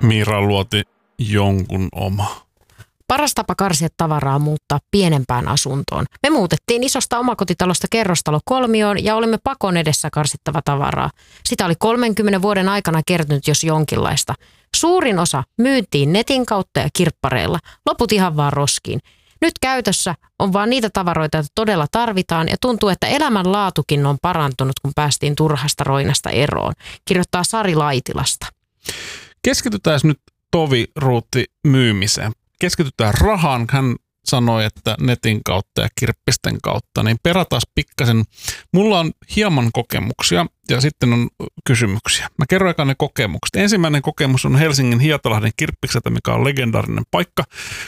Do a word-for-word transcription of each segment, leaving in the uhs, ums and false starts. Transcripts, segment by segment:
Miira luoti jonkun oma. Paras tapa karsia tavaraa muuttaa pienempään asuntoon. Me muutettiin isosta omakotitalosta kerrostalokolmioon ja olimme pakon edessä karsittava tavaraa. Sitä oli kolmenkymmenen vuoden aikana kertynyt jos jonkinlaista. Suurin osa myytiin netin kautta ja kirppareilla, loput ihan vaan roskiin. Nyt käytössä on vaan niitä tavaroita, joita todella tarvitaan ja tuntuu, että elämänlaatukin on parantunut, kun päästiin turhasta roinasta eroon, kirjoittaa Sari Laitilasta. Keskitytään nyt Tovi Ruutti myymiseen. Keskitytään rahaan. Hän sanoi, että netin kautta ja kirppisten kautta, niin perataan pikkasen. Mulla on hieman kokemuksia ja sitten on kysymyksiä. Mä kerron eka ne kokemukset. Ensimmäinen kokemus on Helsingin Hietalahden kirppikseltä, mikä on legendaarinen paikka.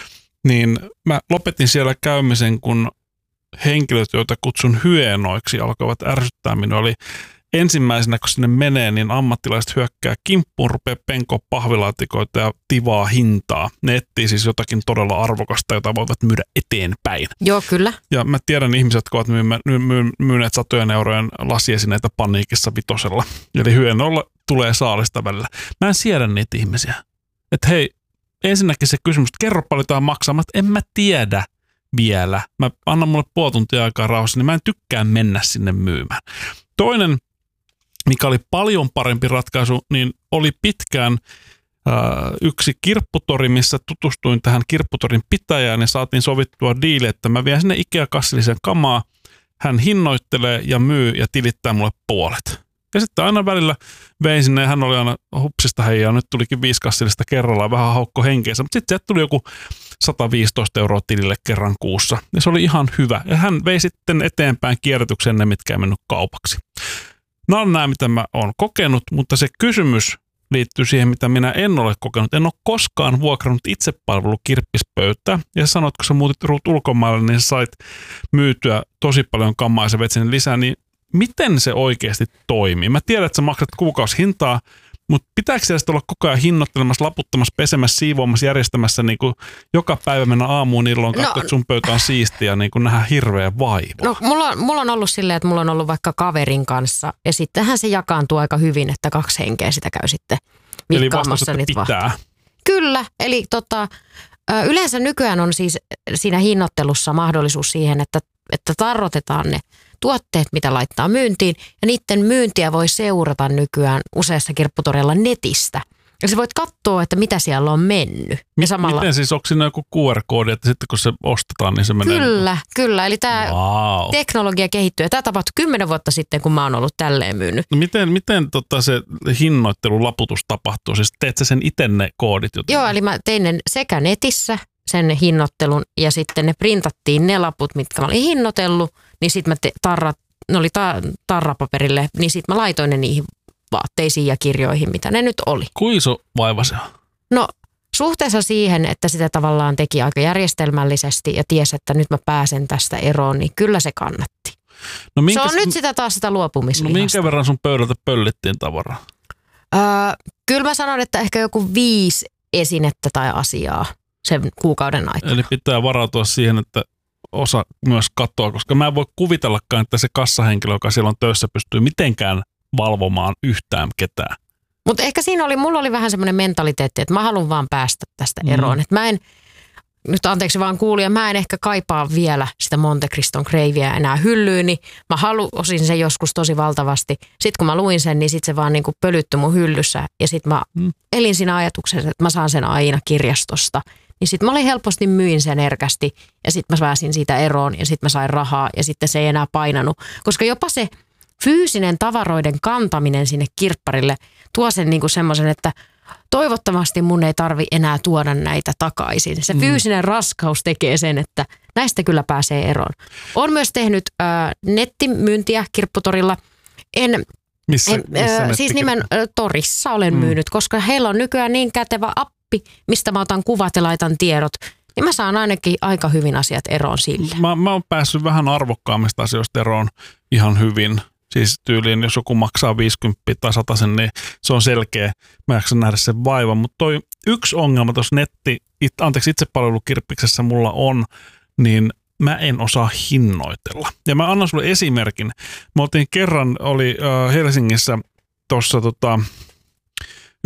Niin mä lopetin siellä käymisen, kun henkilöt, joita kutsun hyenoiksi, alkoivat ärsyttää minua. Oli ensimmäisenä, kun sinne menee, niin ammattilaiset hyökkää kimppuun, rupeaa penkoa pahvilaatikoita ja tivaa hintaa. Ne etsii siis jotakin todella arvokasta, jota voivat myydä eteenpäin. Joo, kyllä. Ja mä tiedän ihmiset, jotka ovat myymä, myy, myyneet satojen eurojen lasiesineitä paniikissa vitosella. Eli hyönolla tulee saalista välillä. Mä en siedä niitä ihmisiä. Että hei, ensinnäkin se kysymys, että kerro paljon tämä maksaa, että en mä tiedä vielä. Mä annan mulle puoli tuntia aikaa rauhassa, niin mä en tykkää mennä sinne myymään. Toinen, mikä oli paljon parempi ratkaisu, niin oli pitkään äh, yksi kirpputori, missä tutustuin tähän kirpputorin pitäjään ja saatiin sovittua diili, että mä vien sinne Ikea-kassillisen kamaa, hän hinnoittelee ja myy ja tilittää mulle puolet. Ja sitten aina välillä vein sinne ja hän oli aina hupsista heijaa, nyt tulikin viisi kassillista kerrallaan, vähän haukko henkeensä, mutta sitten sieltä tuli joku sata viisitoista euroa tilille kerran kuussa ja se oli ihan hyvä. Ja hän vei sitten eteenpäin kierrätykseen ne, mitkä ei mennyt kaupaksi. Nämä on nämä, mitä mä oon kokenut, mutta se kysymys liittyy siihen, mitä minä en ole kokenut. En ole koskaan vuokrannut itsepalvelukirppispöytää. Ja sanoit, kun sä muutit Ruut ulkomaille, niin sä sait myytyä tosi paljon kamaa ja sä vet sinne lisää, niin miten se oikeasti toimii? Mä tiedän, että sä maksat kuukausihintaa, mutta pitääkö siellä olla koko ajan hinnoittelemassa, laputtamassa, pesemässä, siivoamassa, järjestämässä niin kuin joka päivä mennä aamuun illoin, katsoa, no, että sun pöytä on siistiä, niin kuin nähdä hirveä vaiva? No mulla on, mulla on ollut silleen, että mulla on ollut vaikka kaverin kanssa ja sittenhän se jakaantuu aika hyvin, että kaksi henkeä sitä käy sitten vikkaamassa niitä pitää. Vahtoja. Kyllä, eli tota, yleensä nykyään on siis siinä hinnoittelussa mahdollisuus siihen, että, että tarrotetaan ne tuotteet, mitä laittaa myyntiin, ja niiden myyntiä voi seurata nykyään useassa kirpputorilla netistä. Ja sä voit katsoa, että mitä siellä on mennyt. Ja samalla... Miten siis, onko siinä joku Q R-koodi, että sitten kun se ostetaan, niin se menee? Kyllä, niin... kyllä. Eli tämä wow. teknologia kehittyy. Ja tämä tapahtui kymmenen vuotta sitten, kun mä oon ollut tälleen myynyt. No miten miten tota se hinnoittelulaputus tapahtuu? Siis teet sä sen itse ne koodit? Joten... Joo, eli mä tein ne sekä netissä, sen hinnoittelun, ja sitten ne printattiin ne laput, mitkä mä olin hinnoitellut, niin sitten mä te, tarrat, ne oli ta, tarrapaperille, niin sitten mä laitoin ne niihin vaatteisiin ja kirjoihin, mitä ne nyt oli. Kuinka iso vaiva se on? No suhteessa siihen, että sitä tavallaan teki aika järjestelmällisesti ja tiesi, että nyt mä pääsen tästä eroon, niin kyllä se kannatti. No minkä, se on nyt sitä taas sitä luopumislihasta. No minkä verran sun pöydältä pöllittiin tavaraa? Öö, kyllä mä sanon, että ehkä joku viisi esinettä tai asiaa sen kuukauden aikana. Eli pitää varautua siihen, että osa myös katoa, koska mä en voi kuvitellakaan, että se kassahenkilö, joka siellä on töissä, pystyy mitenkään valvomaan yhtään ketään. Mutta ehkä siinä oli, mulla oli vähän semmoinen mentaliteetti, että mä haluan vaan päästä tästä eroon. Mm. Että mä en, nyt anteeksi vaan kuulija, mä en ehkä kaipaa vielä sitä Monte Criston Cravea enää hyllyyni. Mä halusin sen joskus tosi valtavasti. Sitten kun mä luin sen, niin sitten se vaan niinku pölyttyi mun hyllyssä. Ja sitten mä mm. elin siinä ajatuksessa, että mä saan sen aina kirjastosta. Niin sitten mä olin helposti myin sen herkästi ja sitten mä pääsin siitä eroon ja sitten mä sain rahaa ja sitten se ei enää painanut. Koska jopa se fyysinen tavaroiden kantaminen sinne kirpparille tuo sen niinku semmoisen, että toivottavasti mun ei tarvi enää tuoda näitä takaisin. Se mm. fyysinen raskaus tekee sen, että näistä kyllä pääsee eroon. Olen myös tehnyt äh, nettimyyntiä kirpputorilla. En, missä, en, missä äh, siis nimen äh, torissa olen mm. myynyt, koska heillä on nykyään niin kätevä appi, mistä mä otan kuvat ja laitan tiedot. Niin mä saan ainakin aika hyvin asiat eroon sillä. Mä, mä oon päässyt vähän arvokkaammista asioista eroon ihan hyvin. Siis tyyliin, jos joku maksaa viisikymmentä tai satasen, niin se on selkeä. Mä jaksan nähdä sen vaivan. Mutta toi yksi ongelma tuossa netti, it, anteeksi itsepalvelukirppiksessä mulla on, niin mä en osaa hinnoitella. Ja mä annan sulle esimerkin. Me oltiin kerran, oli äh, Helsingissä tuossa tota,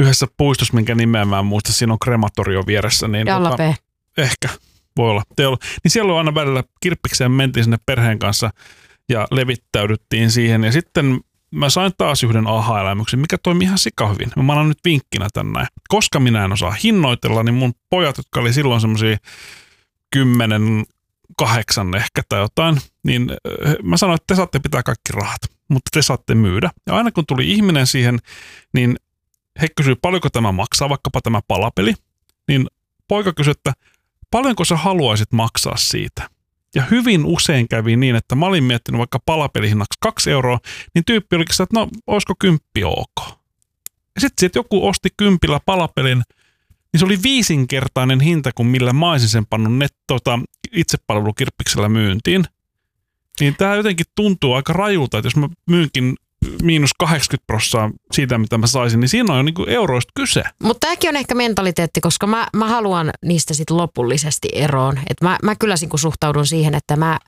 yhdessä puistossa, minkä nimeä mä en muista, siinä on krematorio vieressä. Niin Jalla ehkä, voi olla. Teolo. Niin siellä on aina välillä kirppikseen, mentiin sinne perheen kanssa ja levittäydyttiin siihen. Ja sitten mä sain taas yhden aha-elämyksen, mikä toimi ihan sikahyvin. Mä annan nyt vinkkinä tänne. Koska minä en osaa hinnoitella, niin mun pojat, jotka oli silloin semmosia kymmenen, kahdeksan ehkä tai jotain, niin mä sanoin, että te saatte pitää kaikki rahat, mutta te saatte myydä. Ja aina kun tuli ihminen siihen, niin he kysyivät, paljonko tämä maksaa, vaikkapa tämä palapeli, niin poika kysyi, että paljonko sä haluaisit maksaa siitä. Ja hyvin usein kävi niin, että mä olin miettinyt vaikka palapelihinnaksi kaksi euroa, niin tyyppi olikin sitä, että no olisiko kymppi ok. Ja sitten sit joku osti kympillä palapelin, niin se oli viisinkertainen hinta kuin millä mä olisin sen pannut net, tota, itsepalvelukirppiksellä myyntiin. Niin tämä jotenkin tuntuu aika rajulta, että jos mä myynkin miinus kahdeksankymmentä prosenttia siitä, mitä mä saisin, niin siinä on jo niinku euroista kyse. Mutta tämäkin on ehkä mentaliteetti, koska mä, mä haluan niistä sitten lopullisesti eroon. Et mä, mä kyllä niinku suhtaudun siihen, että mä,